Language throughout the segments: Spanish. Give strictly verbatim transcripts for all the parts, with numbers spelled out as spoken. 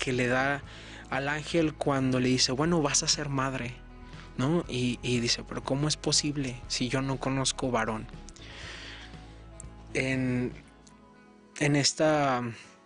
que le da al ángel cuando le dice, bueno, vas a ser madre, ¿no? Y, y dice, pero ¿cómo es posible si yo no conozco varón? En, en esta...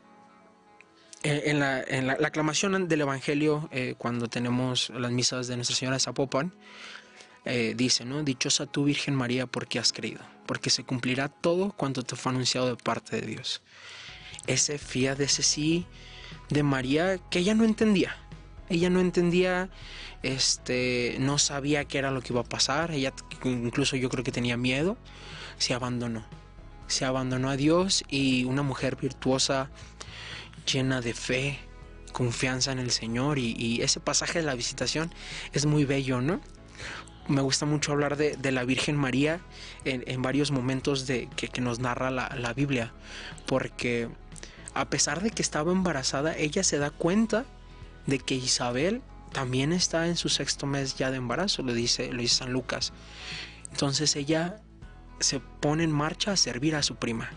En la, en la, la aclamación del Evangelio, eh, cuando tenemos las misas de Nuestra Señora de Zapopan, eh, dice, ¿no? Dichosa tú, Virgen María, porque has creído, porque se cumplirá todo cuanto te fue anunciado de parte de Dios. Ese fiat, ese sí de María, que ella no entendía. Ella no entendía, este, no sabía qué era lo que iba a pasar. Ella incluso yo creo que tenía miedo. Se abandonó. Se abandonó a Dios, y una mujer virtuosa, llena de fe, confianza en el Señor, y, y ese pasaje de la visitación es muy bello, ¿no? Me gusta mucho hablar de, de la Virgen María en, en varios momentos de, que, que nos narra la, la Biblia, porque a pesar de que estaba embarazada, ella se da cuenta de que Isabel también está en su sexto mes ya de embarazo, lo dice, lo dice San Lucas. Entonces ella se pone en marcha a servir a su prima.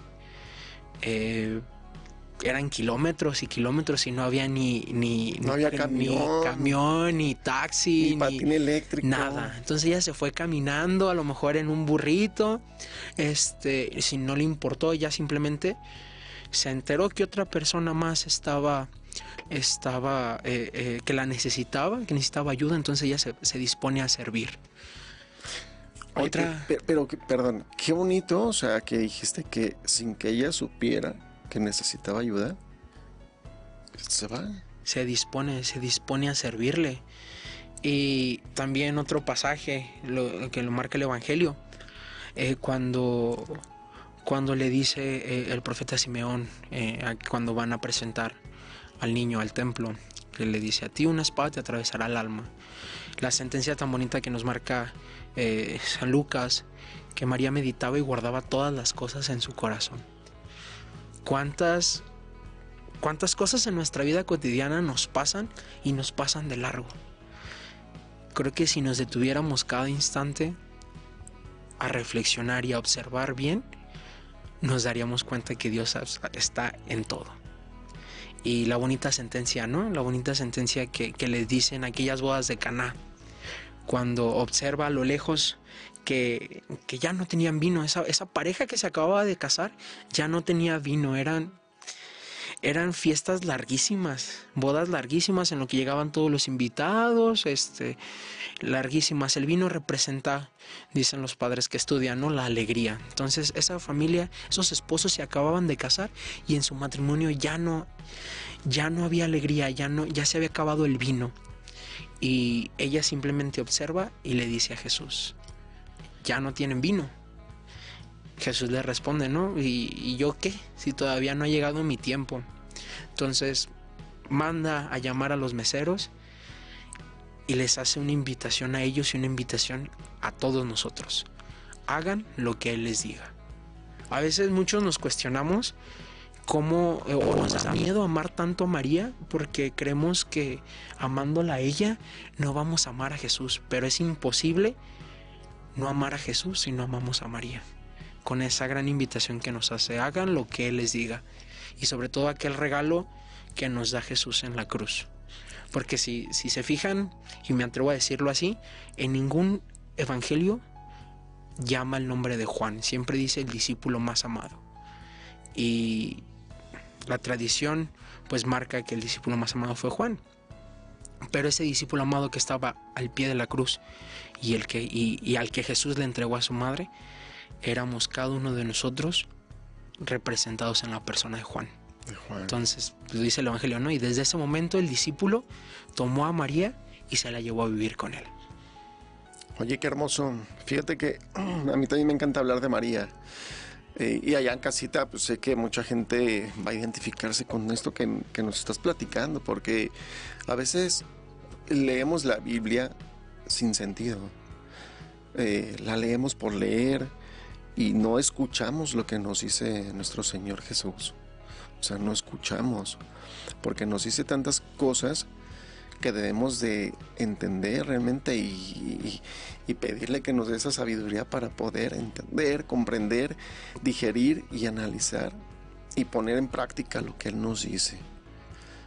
Eh, eran kilómetros y kilómetros y no había ni ni, no había ni, camión, ni camión, ni taxi, ni patín ni eléctrico, nada. Entonces ella se fue caminando, a lo mejor en un burrito. Este, si no le importó, ella simplemente se enteró que otra persona más estaba, estaba eh, eh, que la necesitaba, que necesitaba ayuda. Entonces ella se, se dispone a servir. Oye, Otra, pero, pero, pero perdón, qué bonito, o sea, que dijiste que sin que ella supiera que necesitaba ayuda, se va. Se dispone, se dispone a servirle. Y también otro pasaje lo, que lo marca el Evangelio, eh, cuando, cuando le dice eh, el profeta Simeón, eh, cuando van a presentar al niño al templo, que le dice, a ti una espada te atravesará el alma. La sentencia tan bonita que nos marca eh, San Lucas, que María meditaba y guardaba todas las cosas en su corazón. ¿Cuántas, cuántas cosas en nuestra vida cotidiana nos pasan y nos pasan de largo? Creo que si nos detuviéramos cada instante a reflexionar y a observar bien, nos daríamos cuenta que Dios está en todo. Y la bonita sentencia, ¿no? La bonita sentencia que, que les dicen aquellas bodas de Caná, cuando observa a lo lejos que, que ya no tenían vino. Esa, esa pareja que se acababa de casar ya no tenía vino. Eran, eran fiestas larguísimas, bodas larguísimas en lo que llegaban todos los invitados, este, larguísimas. El vino representa, dicen los padres que estudian, ¿no?, la alegría. Entonces esa familia, esos esposos se acababan de casar y en su matrimonio ya no, ya no había alegría, ya, no, ya se había acabado el vino. Y ella simplemente observa y le dice a Jesús, ya no tienen vino. Jesús le responde, ¿no? ¿Y, y yo qué? Si todavía no ha llegado mi tiempo. Entonces manda a llamar a los meseros y les hace una invitación a ellos y una invitación a todos nosotros. Hagan lo que Él les diga. A veces muchos nos cuestionamos cómo, o nos da miedo amar tanto a María, porque creemos que amándola a ella no vamos a amar a Jesús, pero es imposible no amar a Jesús si no amamos a María. Con esa gran invitación que nos hace, hagan lo que Él les diga, y sobre todo aquel regalo que nos da Jesús en la cruz. Porque si, si se fijan, y me atrevo a decirlo así, en ningún evangelio llama el nombre de Juan, siempre dice el discípulo más amado. Y la tradición pues marca que el discípulo más amado fue Juan. Pero ese discípulo amado que estaba al pie de la cruz y, el que, y, y al que Jesús le entregó a su madre, éramos cada uno de nosotros representados en la persona de Juan. De Juan. Entonces, lo dice el Evangelio, ¿no? Y desde ese momento el discípulo tomó a María y se la llevó a vivir con él. Oye, qué hermoso. Fíjate que a mí también me encanta hablar de María. Eh, y allá en casita, pues sé que mucha gente va a identificarse con esto que, que nos estás platicando, porque a veces leemos la Biblia sin sentido. Eh, la leemos por leer y no escuchamos lo que nos dice nuestro Señor Jesús. O sea, no escuchamos, porque nos dice tantas cosas que debemos de entender realmente y, y, y pedirle que nos dé esa sabiduría para poder entender, comprender, digerir y analizar y poner en práctica lo que Él nos dice.